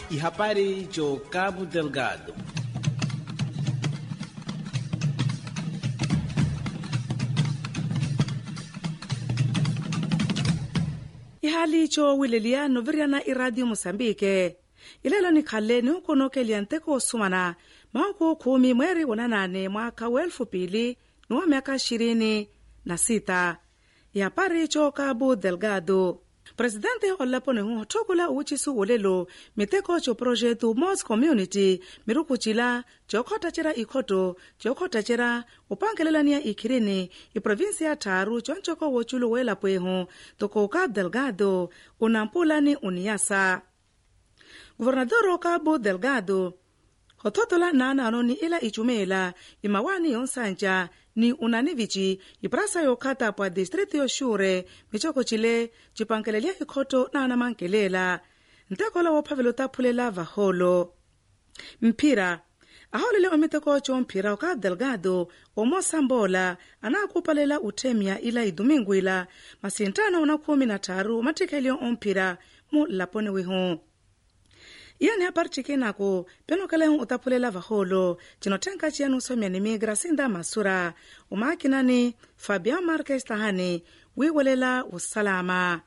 e habari cho Cabo Delgado. Ihali cho wilelia noviriana iradio Mosambike. Ilelo ni khaleni ukonoke lianteko sumana. Mauko 10 mweri wa 8 mwaka wa 2026. Ihapari cho Cabo Delgado. Presidente olapone hotokula uchisu wolelo miteko cho projetu Mos Community mirukuchila chokota chera ikoto chokota chera upangelelania ikirini i provincia Taru chonchoko wochulu wela pwehu toko Cabo Delgado unampulani uniasa. Gobernador Cabo Delgado hototola nana anoni ila ichumela imawani yonsanja ni unanivichi iprasa yokata pa distrito yoshure michoko chile chipangelelia ikoto nana mankelela ntekola wopavelo tapulela vaholo mpira aholele omiteko cho mpira Cabo Delgado omosambola anakupalela utemia ila idumingu ila masintana una 13 matikelio ompira mu lapone wihu. Yani haparchike nako penokale utapulela vaholo chinotenka chianu somya ni Gracinda Masura umakinani Fabian Marquez tahani wiwelela usalama.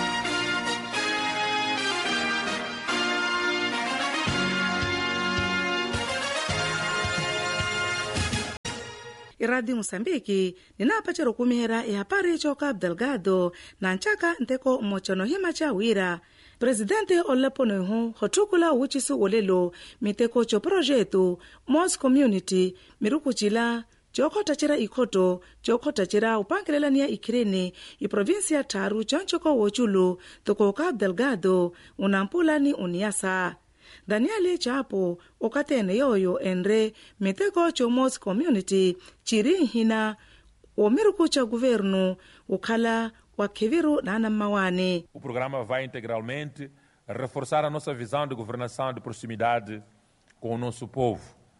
Iradi Mosambiki ninapachero kumihera ihapari cho Cabo Delgado na nchaka nteko mochono hima cha wira. Presidente olaponehu hotukula uchisu wolelo miteko cho projetu Mos Community mirukuchila chokota chera ikoto chokota chera upangelelania ikireni i provincia Taru chonchoko wochulu toko Cabo Delgado unampulani uniasa. Danieli Chapo okatene yoyo enre miteko cho Mos Community chiri hina omirukucha governo ukala wa Kiviru na Mawani. O programa vai integralmente reforçar a nossa visão de governação de proximidade com o nosso povo.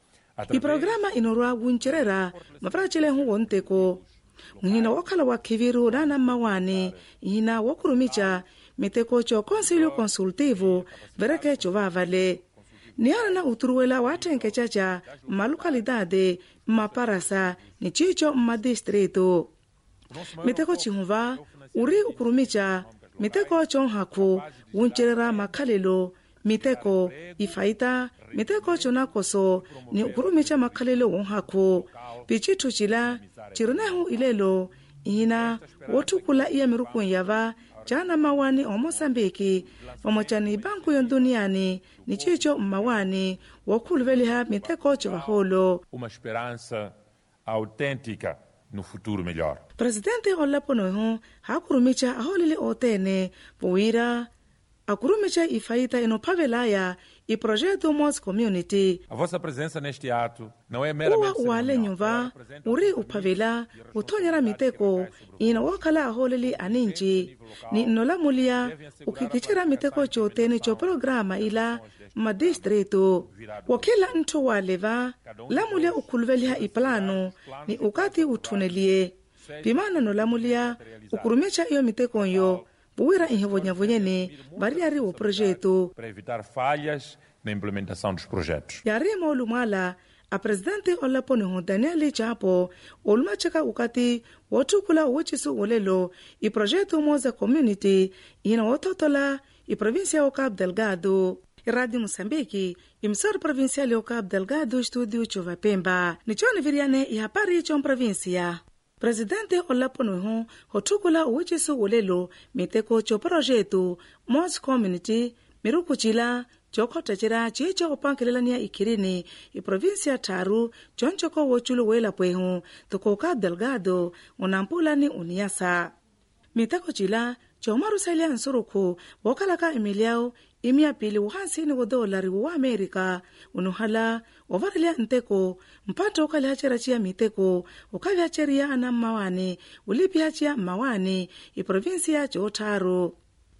I programa inorwa guncherera maprachele huwonteko. Ngina wakala wa Kiviru na Mawani ina wakurumicha miteko cho Conselho Consultivo vereke cho vavale. Niara na uturuwela watenke chacha malukalidade maparasa ni chicho madistrito. Miteko chihumva uri ukurumicha miteko chonhaku wuncherera makalelo miteko ifaita miteko chonakoso ni ukurumicha makalelo wonhaku pichitu chila chirunehu ilelo ina wotukula iya mirukun yava chana mawani o Mosambiki pamochani banku yonduniani ni chicho mawani wakuluveliha miteko chovaholo. Uma esperança autêntica no futuro melhor. Presidente olaponohu hakurumicha aholili otene buwira akurumicha ifaita inopavelaya i projeto Mos Community. A vossa presença neste ato não é meramente wale nyumva uri upavela utonyera miteko ina wakala aholili aninji ni nolamulia ukikichira miteko chotene cho programa ila madistrito wakila nto waleva lamulia ukuluveliha iplano ni ukati utunelie pimana nolamulia ukurumicha iyo miteko yo buwira inhevonyavonyene bariari o projeto para evitar falhas na implementação dos projetos. Yarima olumala a presidente olaponehu Danieli Chapo olumachaka ukati wotukula uchisu wolelo i projeto Mos Community ina wototola i provincia o Cabo Delgado. Radio Mosambiki imsor provincial o Cabo Delgado studio chova Pemba nichoni viriane i hapari chon provincia. Presidente olaponehu hotukula uchisu wolelo miteko cho projeto Mos Community mirukuchila chokota chera chicho upankelelania ikirini i provincia Taru chonchoko wochulu wela pwehu toko Cabo Delgado unampulani uniasa. Miteko chila chomaru sailia nsuruku wakalaka Emiliao imia pili $50 wa Amerika unuhala ovarilia nteko mpato ukaliachera chia miteko ukaliacheria ana mawani ulipiachia mawani i provincia Taru.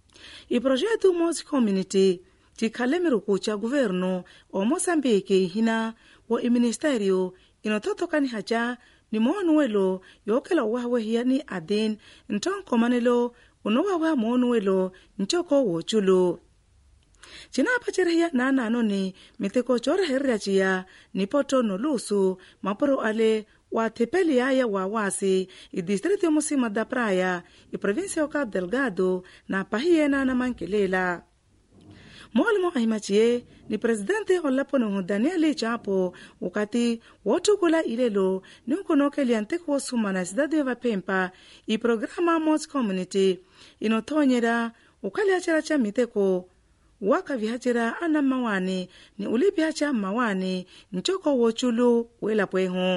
I projeto Mos Community chikhalemiruku cha governo o Mosambiki hina wo i ministerio inototokani hacha ni monuelo yokela wahwehia ni adin ntonko manelo unowawa monuelo nchoko wochulu. Chinapa chirehia nana anoni miteko chora herria chia nipoto no lusu maporo ale wa tepeli aya wa wasi i distrito musima da praia i provincia o Cabo Delgado na pahiena na mankelela. Mwalimu ahimachie ni presidente olapono Daniel Chapo wakati wotukula ilelo ni ukonoke lianteko wasuma na sidade wa Pempa i programa Moz Community inotonyera ukali acharacha miteko waka vihachira ana mawani ni ulipiacha mawani nchoko wochulu wela pwehu.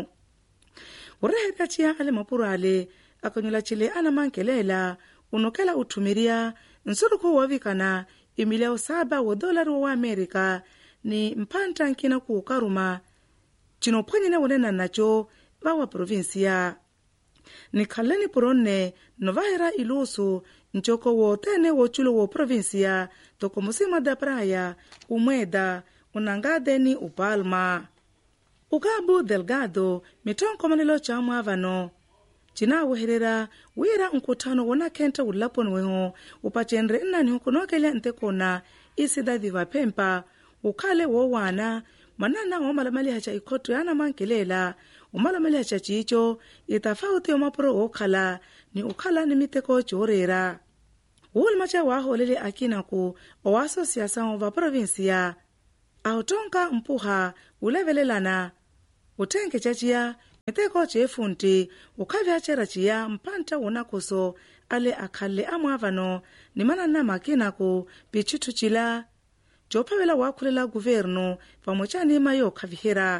Urehekachia ale mapurale akonyula chile ana mankelela unokela utumiria nsuruko wavikana imileo $7 wa Amerika ni mpanta nkina kuukaruma chinoponyi na wanena nacho wawa provinsia. Ni kaleni puronne novahera ilusu nchoko wotene wochulo wo provinsia toko musima da praia umweda unangadeni upalma. Cabo Delgado mitonko manilo cha mwavano. China weherera wira mkutano wana kenta ulapon weho upachenre nani hukunokelea ntekona isidadi wa Pempa ukale wowana manana umalamali hacha ikoto yana mankelela umalamali hacha chicho itafauti umapuro ukala ni ukala ni miteko chorera. Ulmacha waho lele akina ku owaso siasa wa provinsia autonka mpuha ulevelelana utenge chachia miteko chefunti ukavya cherachia mpanta unakoso ale akale amwavano ni manana makina ku pichutu chila chopawela wakulela guvernu pamochani mayo kavihera.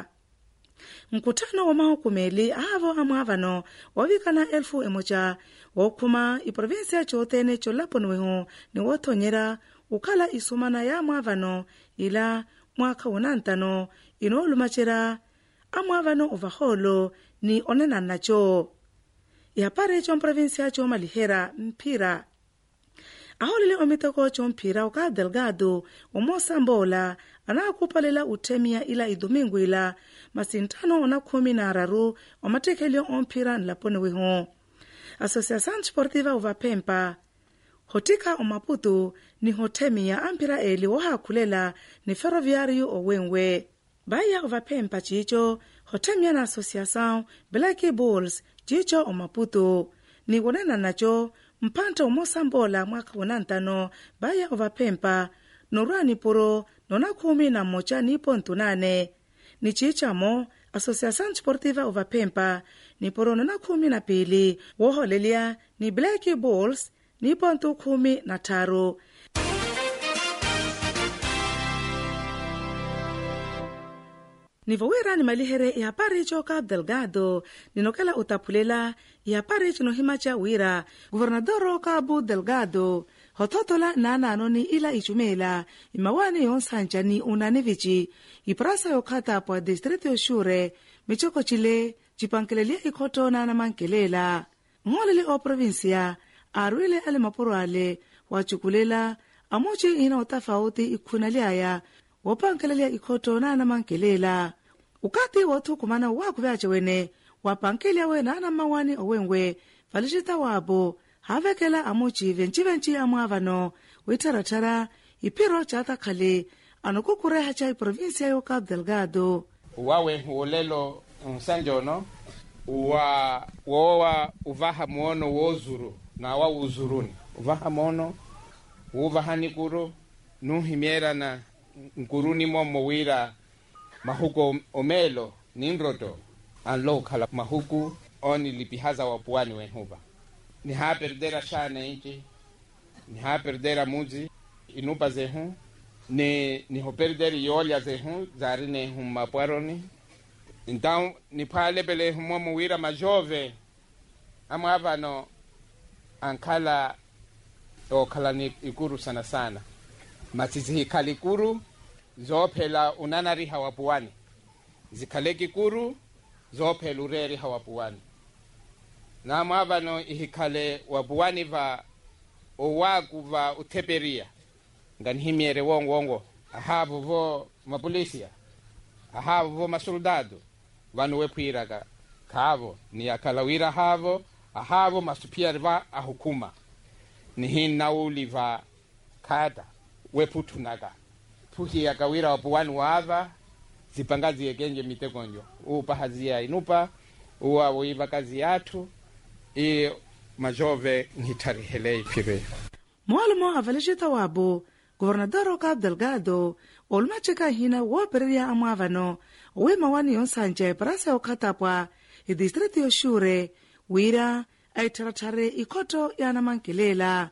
Mkutano wa mahukumeli ahavo amwavano wavikana 1,000 wakuma i provinsia chotene cholaponweho ni wotonyera ukala isumana ya amwavano ila mwaka unantano inolumachera amwavano uvaholo ni onena nacho. Yapare chon provinsia chomalihera mpira. Aholele omitoko chompira o Cabo Delgado omosambola anakupalela utemia ila idomingu ila masintano ona 13 omatekelio ompira nlaponeweho. Associação Desportiva uva Pempa hotika o Maputo ni hotemia ampira eli wahakulela ni ferroviário o Wenwe. Baya uva Pempa chicho hotemia na Associação Black Bulls chicho o Maputo ni wonena nacho mpanta umosambola mwaka unantano baya uva Pempa norani puro nona 11 nipo ntunane ni chichamo Associação Desportiva uva Pempa ni puro nona 12 woholelia ni Black Bulls nipo ntu 13. Nivowera ni malihere ya pari cho Cabo Delgado ninokela utapulela ya pari chino himacha wira guvernadoro Cabo Delgado hototola nana anoni ila ichumela imawani yonsanchani unanivichi iprasa yokata po distrito shure michoko chile chipankelelia ikoto nana mankelela ngolele o provinsia arwile ale mapuruale wachukulela amochi ina utafauti ikunaliaya wapankelelia ikoto nana mankelela ukati watu kumana wakuvache wene wapankelia we nana mawani owengwe falishita wabo havekela amochi venchi amwavano witaratara ipiro chata khale anokukureha cha provinsia yo Cabo Delgado wawe wolelo msanjono wa uvaha muono wozuru na wa uzuruni uvaha muono uvahani kuru nuhimiera na nkuruni momo wira mahuko omelo ninroto anlo khala mahuku oni lipihaza wapuani wehuba ni ha perdera shane inchi ni ha perdera muzi inupa zehu ni ho perderi yolia zehu zarine huma paroni então ni pale bele momo wira majove amavano ankala o kala ni ikuru sana matizi kalikuru zophela unanari hawapuani zikaleki kuru zophela ureri hawapuani na mavano ihikale wapuani va owaku va uteperia nganhimiere wongo ahavo vo mapolisia ahavo vo masoldado vanu wepwiraga kavo ni akalawira ahavo masupiari va ahukuma ni hinauli va kada weputunaga puhi yakawira wapuwani wava zipangazi yekenje mitekonjo upahazia inupa uwa uiva kazi yatu i majove ngitarihelei pire mwalimo avalishita wabo gobernador Cabo Delgado olmacheka hina wopereria amavano wema wani yonsanje parase okatapwa idistrito yoshure wira aitaratare ikoto yanamankelela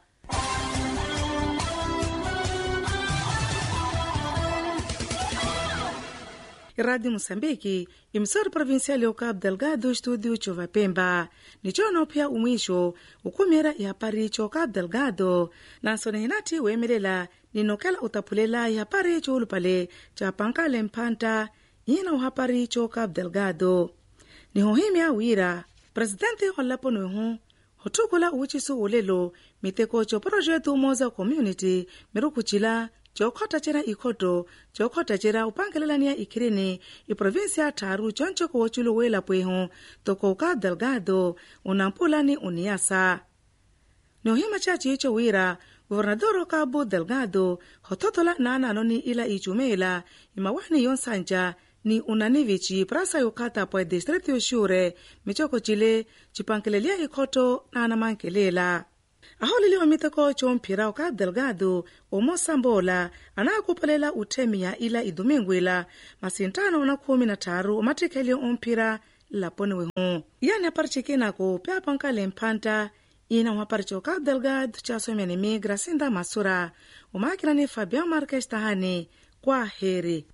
Rádio Moçambique, emissora provincial ya Cabo Delgado, estúdio Chuva Pemba. Nichono pia umwisho, ukumira ya pari cho Cabo Delgado. Nansone hinati wemelela, ninokela utapulela ya pari cho ulupale, cha pankale mpanta, ina uhapari cho Cabo Delgado. Nihohimia wira, presidente Olapo Nuhu, hotukula uchisu ulelo, miteko cho projetu moza community, mirukuchila, chokota chera ikoto chokota chera upangelelania ikirini iprovinsia taru choncho ko chulo wela pweho toko Cabo Delgado unampulani uniasa nohima chachi icho wira gobernador Cabo Delgado hototola nana noni ila ichumela imawani yonsanja ni unanivichi prasa yokata po district yoshure michoko chile chipangelelia ikoto nana mankelela Aholili wa mitako chompira Cabo Delgado Omosambola anakupalela utemia ila idumingwila masintano na 13 matikeli ompira lapone wehu. Yani aparchikina ko peapankale mpanta ina waparcho Cabo Delgado chasomya ni migra sinda masura umakina ni Fabian Marques Tahani kwa heri.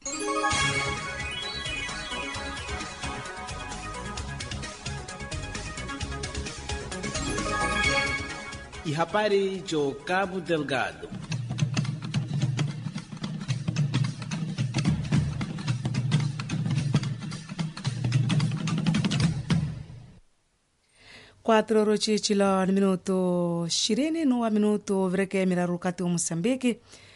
E habari cho Cabo Delgado. Quatro rochichilo minuto 29 vreke mirarukati Moçambique.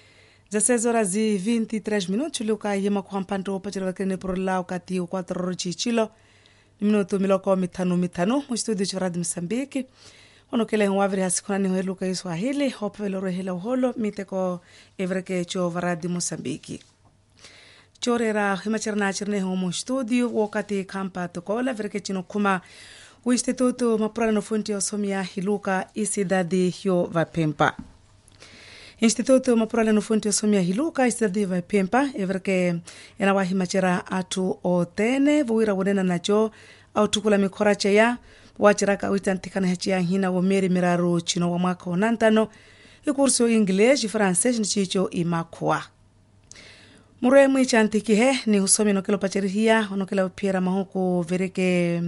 16h23 minutos luka yema kuhampanto pachira kene porla ukati 4 rochichilo minuto miloko mitano mu studio cha Radio Moçambique. Onokele ngwaviri hasikunani hwe luka Swahili hopvelo rohela uholo miteko evreke cho Radio Moçambique. Chorera himachirna chirne homo studio wakati kampa tokola vreke chino kuma o Instituto Mapurana no Fonte Osomia Hiluka isidadi hyo vapempa. Instituto Mapurana no Fonte Osomia Hiluka isidadi vapempa evreke enawahi machira atu o tene vuira wonena nacho au tukula mikorache ya wachiraka uitantikana hachia hina wa meri miraru chino wa mwaka onantano ikurso English, Francais nichicho imakua. Muremu ichantikihe ni usomi nokelo pachirihia onokela upiera mahuku vereke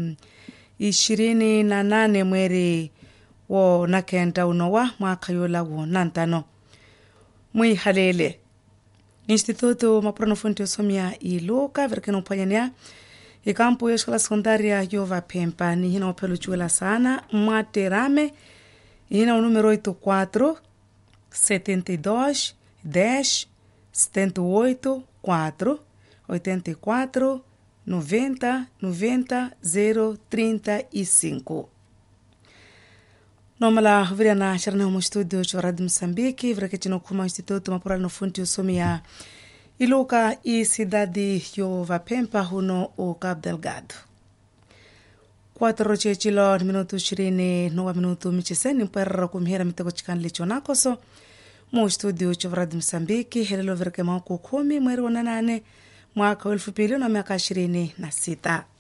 28 mweri wo nakenda unowa mwaka yola wo nantano. Mui halele. Instituto Mapurana no Fonte Osomia Hiluka vereke nopanyania ikampo ya escola secundaria Yova Pempa ni hina opelo chuela sana Materame hina o número 84 72 10 78 4 84 90 90 035. Nomala viria na charna homo studio cho Radio Moçambique viria chino kuma Instituto Mapurana no Fonte Osomia Hiluka isidadi Yova Pempa huno o Cabo Delgado. 4 chechilo minuto 29 minuto michiseni mpera kumhera mitego chikani lichonakoso mu studio cho Radio Moçambique helelo verke mako 10 mwezi wa 8 mwaka 2026.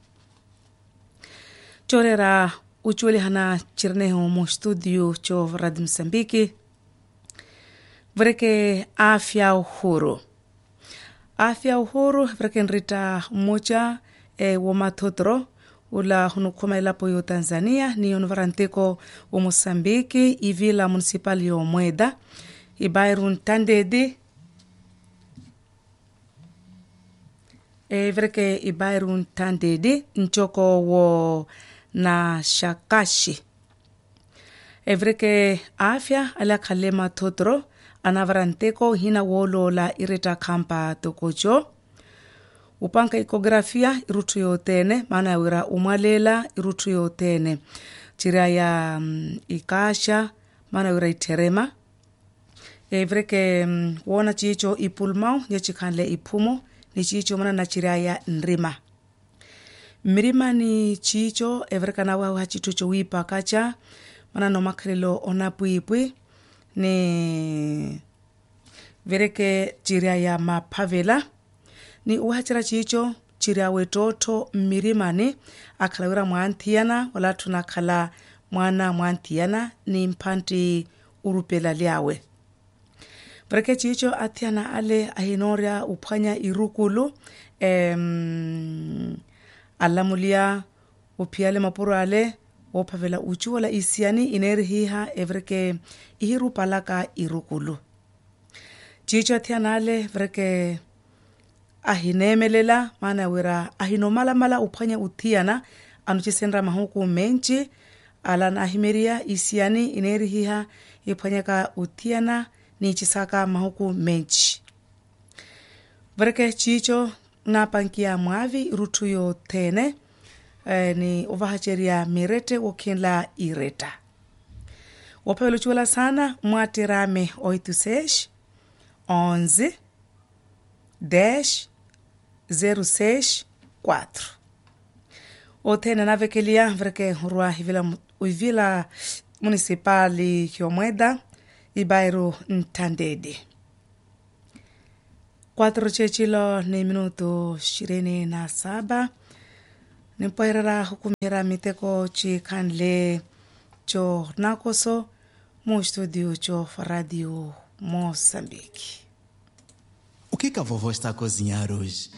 Chorera uchuli hana chirneho mu studio cho Radio Moçambique verke afya uhuru. Afya uhuru verke nrita moja womatotro ula hunukuma ilapo yo Tanzania ni univaranteko o Moçambique i vila municipal yo Mweda i bairro Tandede verke i bairro Tandede nchoko wo na Shakashi verke afya ala kalema totro anavaranteko hina wolo la ireta kampa tokocho upanka ekografia irutu yotene maana wira umalela irutu yotene chira ya ikasha maana wira iterema Vreke wona chicho ipulmau ya chikhanle ipumo ni chicho mana na chiraya nrima. Mirima ni chicho evreka na wawa chicho cho wipa kacha mana no makrelo onapuipui ni vreke chiraya mapavela ni uhachira chicho chiria wetoto mirimani akhalawira mwantiana wala tunakhala mwana mwantiana ni mpanti urupela liawe. Vreke chicho atiana ale ahinoria uphanya irukulu alamulia upiale mapuro ale opavela uchuola isiani inerihiha evreke ihirupalaka irukulu. Chicho atiana ale vreke ahinemelela mana wira ahinomala uphanya utiana anuchisenra mahuku menchi alana ahimeria isiani inerihiha iphanyaka utiana ni chisaka mahuku menchi. Vreke chicho na pankia mwavi rutuyo tene ni uvahacheria mirete wokinla ireta. Wapelo chula sana mwatirame 86 11 06 4. Otene navekelia vreke rua hivila municipali Kiomweda Ibairo Ntandede. 4 chechilo ni minuto 27. Nipoirara hukumira miteko chikhanle cho nakoso mu studio cho Radio Moçambique. O que a vovó está a cozinhar hoje?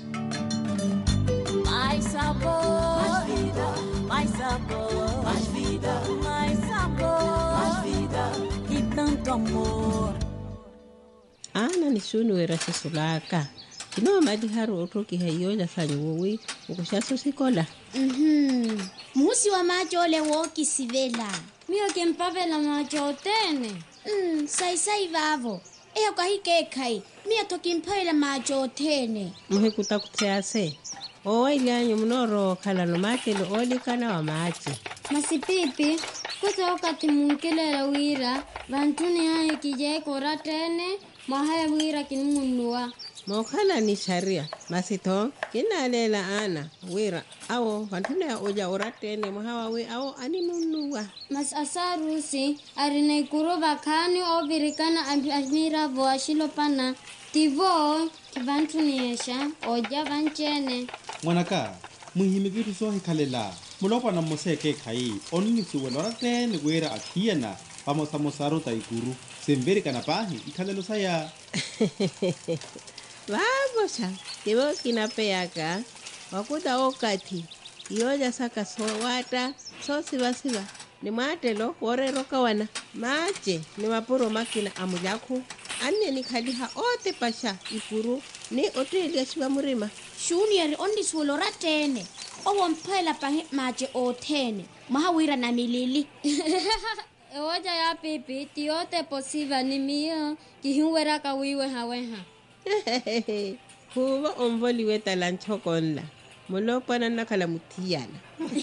Mais sabor, mais vida, mais sabor, mais vida, mais sabor, mais vida e tanto amor. Ana ni shunu era sesulaka. Kino madi haru otoki hayo la sanyowe ukushaso sikola. Musi wa macho le woki sivela. Mio que empavela macho tene. Sai vavo. Eyo kahike kai. Mio toki mpavela macho tene. Muhe kutakutease. Owa ilianyo mnoro kala no makelo oli kana wa machi. Masipipi, kuta wakati munkelela wira, vantuni hae kijai kora tene, mahae wira kinumunua. Mokhala ni sharia, masito, kina lela ana, wira, awo, vantuni ya oja ora tene, mahawa we, awo, animunua. Mas asarusi, arine kuro vakani o virikana amira voa shilopana, tivo, kivantuni esha, oja vanchene. Mwanaka, muhimigitu sohi kalela. Mulopa na moseke kai, onini suwelora tene wera akiana, vamos a mosaro taikuru. Semberi kanapahi, ikalelo saya. Vagosha, kibo kinapeaka, wakuta okati, yoja saka sowata, so siva, ni matelo, wore rokawana, mache, ni mapuro makina amujaku, ane ni kaliha ote pasha, ipuru, ni ote iliashiwa murima. Shuni yari ondi suwelora tene. Owo mpela pahe mache o tene. Mahawira na milili. Ewaja ya pipi, tiote posiva ni mio, kihuwera kawiwe haweha. Huwa omvoli weta lanchokonla. Molopa na nakala mutiana.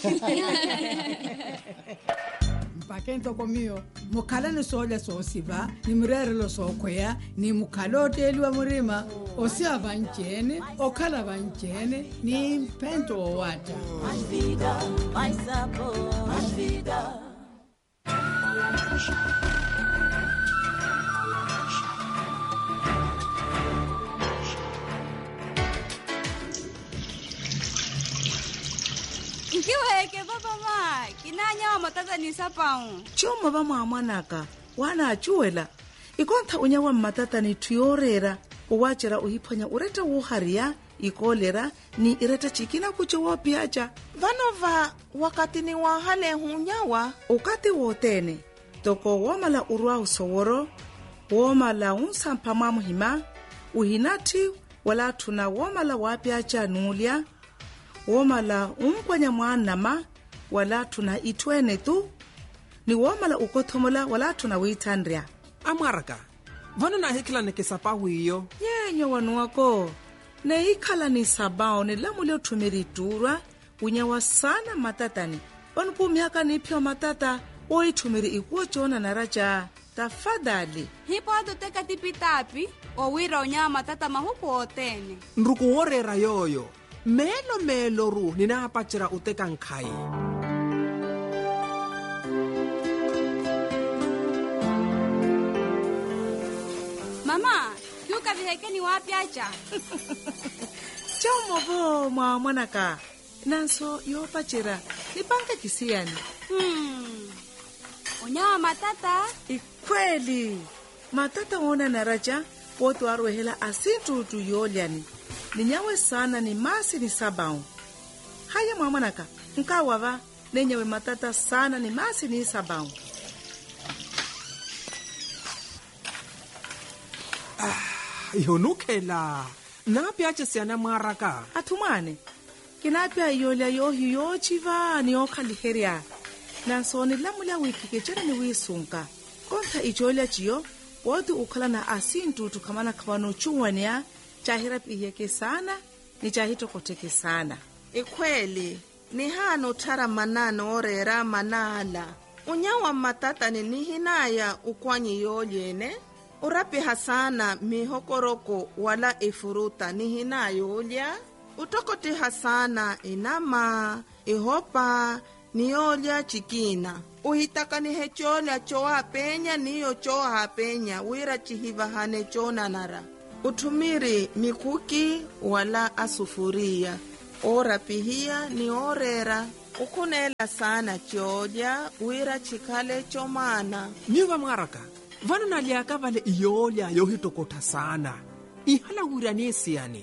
Mpakento komio, mukala ni soja sosiva, ni mrere lo sokoya, ni mukala oteliwa murima, osia vanchene, okala vanchene, ni mpento o wata. Mais vida, mais sabor, mais vida. Kiweke baba ma, kinanya wa matata ni sapao. Choma ba mwanaka, wana achuela. Ikonta unyawa matata ni tuyorera, uwachera uhiponya ureta uharia, ikolera ni ireta chikina kucho wapiacha. Vanova wakati ni wahale hunyawa. Ukati wotene, toko womala urua usoworo, womala unsampa mamuhima, uhinati wala tuna womala wapiacha nulia, womala umkwanya mwanama wala tuna itwene tu, ni womala ukotomola wala tuna witandria. Amaraka, vana na hikila ni kisapahu hiyo? Nyenyo wanu wako, na hikala ni sabao ni lamu leo tumiriturwa, unyawa sana matatani. Wanupu miaka ni pio matata, oi tumiri ikuwa chona na racha, tafadhali. Hipo atuteka tipitapi, owira onyama tata mahuku otene. Nruku worera yoyo, melo ru ninapachira uteka nkai. Mama, yuka vihekeni wapi acha? Chao movo mwa mwanaka. Nanso yopachira nipange kisiyani. Onyama matata? Ikweli. Matata wona naraja wotu arwehela asintutu yolyani. Ninyawe sana ni masi ni sabao. Haya mwa mwanaka. Nkawava nenyewe matata sana ni masi ni sabao. Ihonukela. Napi ache siana maraka. Atumane. Kinapia yolya yohi yochiva ni okaliheria. Nanso ni lamula wikikechera ni wisunka. Konta ijolya chiyo, wotu ukala na asintutu kamana kabano chuwania, chahira piheke sana, ni chahito koteke sana. Ikweli, ni hano tara manano orera manala. Unyawa matata ni nihinaya ukwanyi yolyene. Urapi hasana mihokoroko wala ifuruta nihina yolya. Utokoti hasana inama, ihopa, niolya chikina. Uhitaka ni hecholya choa penya niyo choa penya wira chihiva hane chona nara. Utumiri mikuki wala asufuria. Ora pihia ni orera. Ukunela sana cholya wira chikale chomana. Nyuva maraka. Vana naliaka vale iyolya yohitokota sana. Ihala wira nesiani.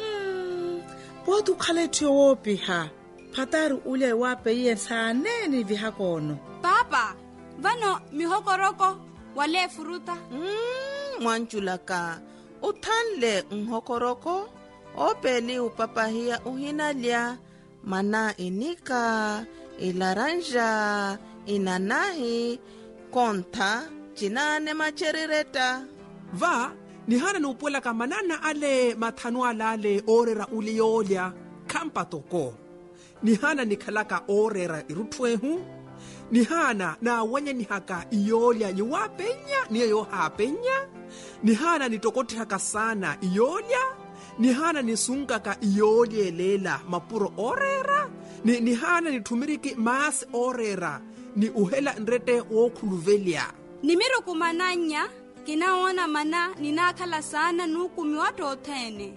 Wotu kale tiowopi ha. Pataru ule wape iye saaneni vihakono. Papa, vano mihokoroko wale furuta? Mwanchulaka, utanle mhokoroko, opeli upapahia uhinalya, mana inika, ilaranja, inanahi, konta, chinane macherireta. Va, ni hana nupuela ka manana ale mathanu alale orera uliyolya kampa toko. Ni hana nikalaka orera irutwehu. Ni hana na wanya ni haka iyolya ni wapenya ni yo hapenya. Ni hana ni tokoti haka sana iyolya. Ni hana ni sunkaka iyolye lela mapuro orera. Ni hana ni tumiriki maas orera. Ni uhela nrete wokuluvelya. Nimiru kumananya, kinaona mana ninakala sana nukumi watu otene.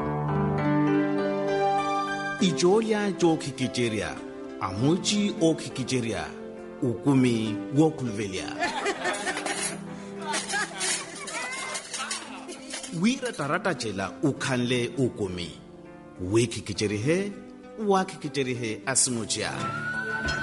Ijolya jokikijeria, amuji okikijeria, ukumi wokuluvelya. Wira tarata jela ukhanle ukumi. Wekikijerihe, wakikijerihe asimujia.